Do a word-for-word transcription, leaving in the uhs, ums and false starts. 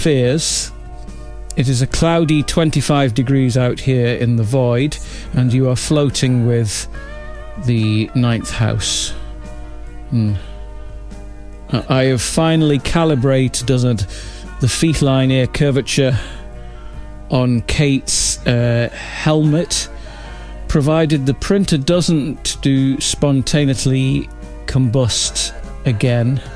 fears. It is a cloudy twenty-five degrees out here in the void, and you are floating with the ninth house. Hmm. I have finally calibrated the feline ear curvature on Kate's uh, helmet, provided the printer doesn't do spontaneously combust again.